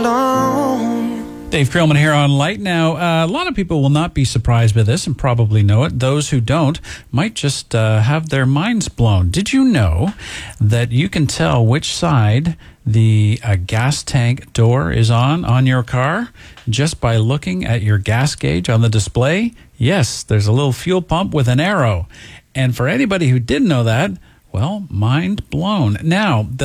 alone. Dave Krillman here on Light. Now, a lot of people will not be surprised by this and probably know it. Those who don't might just have their minds blown. Did you know that you can tell which side the gas tank door is on your car just by looking at your gas gauge on the display? Yes, there's a little fuel pump with an arrow. And for anybody who didn't know that, well, mind blown. Now,